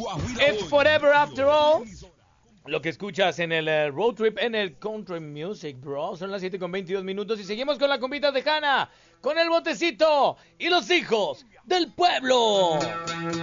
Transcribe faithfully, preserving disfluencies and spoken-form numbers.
It's Forever After All. Lo que escuchas en el uh, road trip en el Country Music, bro. Son las siete con veintidós minutos y seguimos con la compita de Hanna, con el botecito y los hijos del pueblo.